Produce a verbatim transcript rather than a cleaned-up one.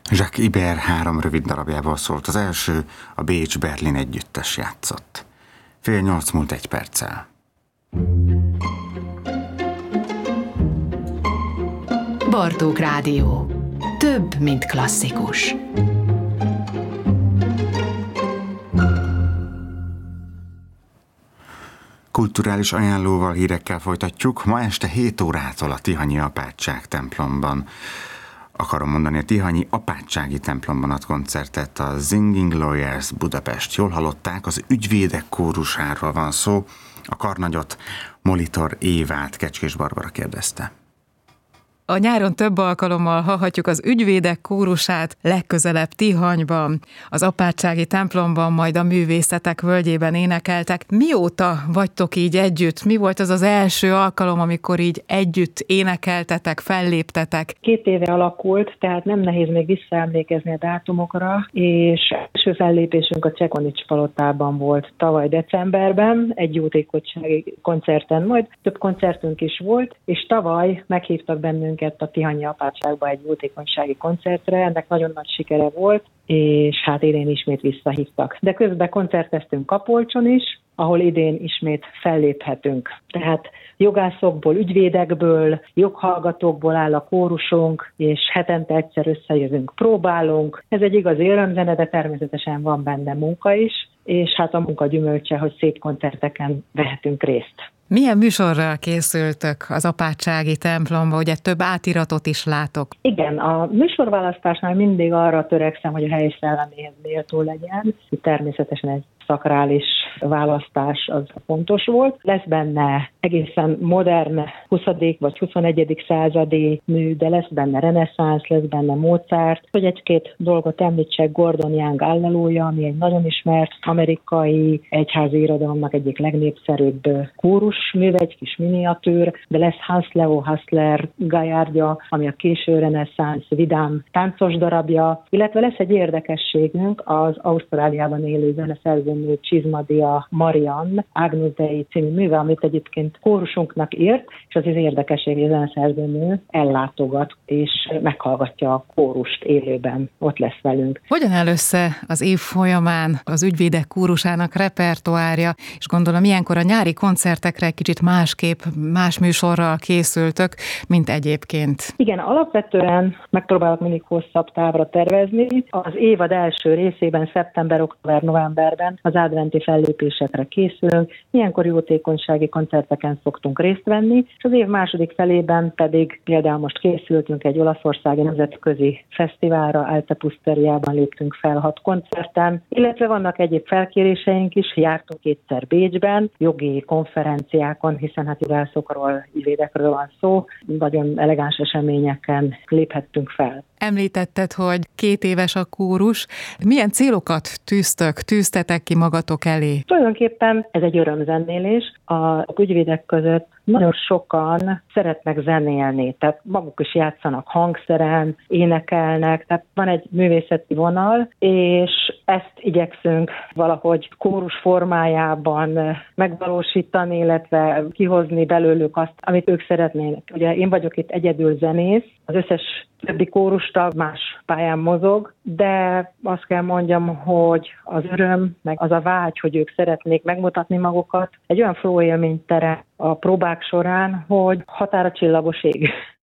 Jacques Ibert három rövid darabjából szólt. Az első, a Bécs-Berlin együttes játszott. Fél nyolc múlt egy perccel. Bartók Rádió. Több, mint klasszikus. Kulturális ajánlóval, hírekkel folytatjuk. Ma este hét órától a Tihanyi Apátság templomban. Akarom mondani, a Tihanyi Apátsági templomban ad koncertet a Singing Lawyers Budapest. Jól hallották, az ügyvédek kórusáról van szó. A karnagyot Molitor Évát Kecskés Barbara kérdezte. A nyáron több alkalommal hallhatjuk az ügyvédek kórusát, legközelebb Tihanyban, az apátsági templomban, majd a Művészetek Völgyében énekeltek. Mióta vagytok így együtt? Mi volt az az első alkalom, amikor így együtt énekeltetek, felléptetek? Két éve alakult, tehát nem nehéz még visszaemlékezni a dátumokra, és első fellépésünk a Csekonics palotában volt tavaly decemberben, egy jótékonysági koncerten, majd több koncertünk is volt, és tavaly meghívtak bennünket a Tihanyi Apátságba egy jótékonysági koncertre, ennek nagyon nagy sikere volt, és hát idén ismét visszahívtak. De közben koncerteztünk Kapolcson is, ahol idén ismét felléphetünk. Tehát jogászokból, ügyvédekből, joghallgatókból áll a kórusunk, és hetente egyszer összejövünk, próbálunk. Ez egy igazi örömzene, de természetesen van benne munka is, és hát a munka gyümölcse, hogy szép koncerteken vehetünk részt. Milyen műsorral készültök az apátsági templomba? Ugye több átiratot is látok. Igen, a műsorválasztásnál mindig arra törekszem, hogy a hely szelleméhez méltó legyen. Természetesen egy szakrális választás az fontos volt. Lesz benne egészen modern huszadik vagy huszonegyedik századi mű, de lesz benne reneszánsz, lesz benne Mozart. Hogy egy-két dolgot említsek, Gordon Young Alleluja, ami egy nagyon ismert amerikai egyházi irodalomnak egyik legnépszerűbb kórus műve, egy kis miniatűr, de lesz Hans Leo Hassler Gajárdja, ami a késő reneszánsz vidám táncos darabja, illetve lesz egy érdekességünk, az Ausztráliában élő zeneszerzőnő Csizmadia Marian Agnus Dei című műve, amit egyébként kórusunknak írt, és az az érdekesség, hogy a zeneszerzőnő ellátogat, és meghallgatja a kórust élőben, ott lesz velünk. Hogyan áll össze az év folyamán az ügyvédek kórusának repertoárja, és gondolom ilyenkor a nyári koncertekre egy kicsit másképp, más műsorral készültök, mint egyébként. Igen, alapvetően megpróbálok mindig hosszabb távra tervezni. Az évad első részében, szeptember, október, novemberben az adventi fellépésekre készülünk. Ilyenkor jótékonysági koncerteken szoktunk részt venni, és az év második felében pedig például most készültünk egy olaszországi nemzetközi fesztiválra, Alte Pusteriában léptünk fel hat koncerten, illetve vannak egyéb felkéréseink is, jártunk kétszer Bécsben, jogi konferenciákon, hiszen hát jogászokról, ügyvédekről van szó, nagyon elegáns eseményeken léphettünk fel. Említetted, hogy két éves a kórus. Milyen célokat tűztök, tűztetek ki magatok elé? Tulajdonképpen ez egy örömzenélés. A ügyvédek között nagyon sokan szeretnek zenélni, tehát maguk is játszanak hangszeren, énekelnek, tehát van egy művészeti vonal, és ezt igyekszünk valahogy kórus formájában megvalósítani, illetve kihozni belőlük azt, amit ők szeretnének. Ugye én vagyok itt egyedül zenész, az összes többi kórustag más pályán mozog, de azt kell mondjam, hogy az öröm, meg az a vágy, hogy ők szeretnék megmutatni magukat, egy olyan flow élményt teremt a próbák során, hogy határa csillagos ég.